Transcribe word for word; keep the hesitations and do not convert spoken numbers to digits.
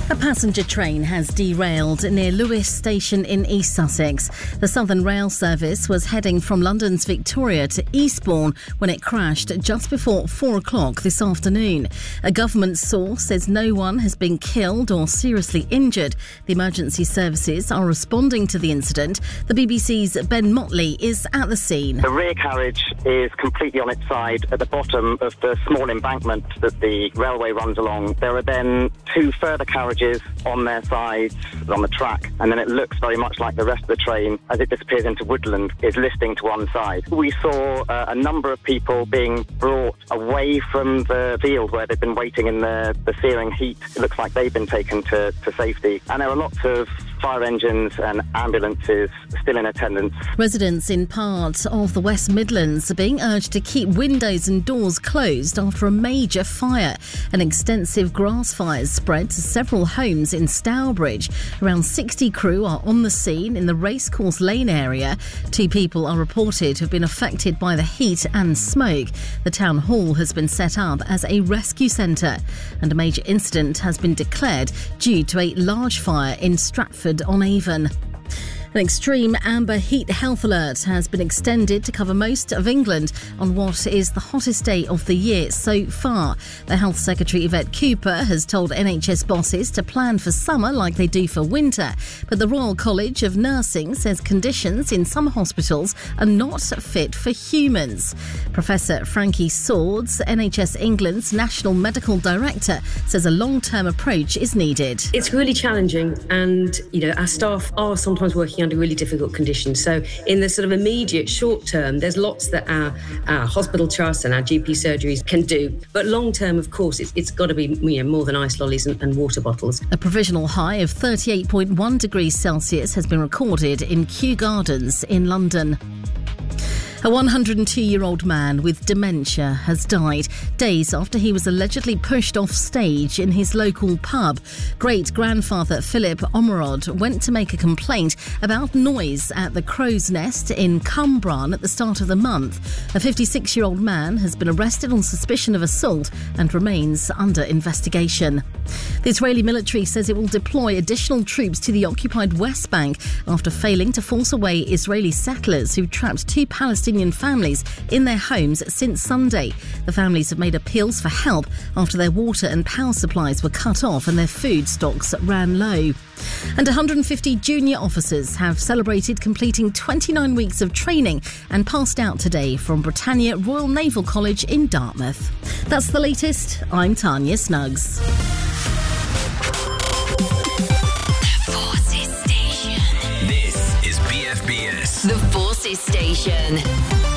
A passenger train has derailed near Lewes Station in East Sussex. The Southern Rail service was heading from London's Victoria to Eastbourne when it crashed just before four o'clock this afternoon. A government source says no one has been killed or seriously injured. The emergency services are responding to the incident. The B B C's Ben Motley is at the scene. The rear carriage is completely on its side at the bottom of the small embankment that the railway runs along. There are then two further carriages on their sides on the track, and then it looks very much like the rest of the train as it disappears into woodland is listing to one side. We saw uh, a number of people being brought away from the field where they've been waiting in the, the searing heat. It looks like they've been taken to, to safety, and there are lots of fire engines and ambulances still in attendance. Residents in parts of the West Midlands are being urged to keep windows and doors closed after a major fire. An extensive grass fire spread to several homes in Stourbridge. Around sixty crew are on the scene in the Racecourse Lane area. Two people are reported to have been affected by the heat and smoke. The town hall has been set up as a rescue centre, and a major incident has been declared due to a large fire in Stratford-on-Avon. An extreme amber heat health alert has been extended to cover most of England on what is the hottest day of the year so far. The Health Secretary Yvette Cooper has told N H S bosses to plan for summer like they do for winter. But the Royal College of Nursing says conditions in some hospitals are not fit for humans. Professor Frankie Swords, N H S England's National Medical Director, says a long-term approach is needed. It's really challenging, and you know our staff are sometimes working under really difficult conditions. So in the sort of immediate short term, there's lots that our, our hospital trusts and our G P surgeries can do. But long term, of course, it's, it's got to be you know, more than ice lollies and, and water bottles. A provisional high of thirty-eight point one degrees Celsius has been recorded in Kew Gardens in London. A one hundred two-year-old man with dementia has died days after he was allegedly pushed off stage in his local pub. Great-grandfather Philip Omerod went to make a complaint about noise at the Crow's Nest in Cumbrawn at the start of the month. A fifty-six-year-old man has been arrested on suspicion of assault and remains under investigation. The Israeli military says it will deploy additional troops to the occupied West Bank after failing to force away Israeli settlers who trapped two Palestinian families in their homes since Sunday. The families have made appeals for help after their water and power supplies were cut off and their food stocks ran low. And one hundred fifty junior officers have celebrated completing twenty-nine weeks of training and passed out today from Britannia Royal Naval College in Dartmouth. That's the latest. I'm Tanya Snuggs. The Forces Station. This is B F B S. The Forces Station.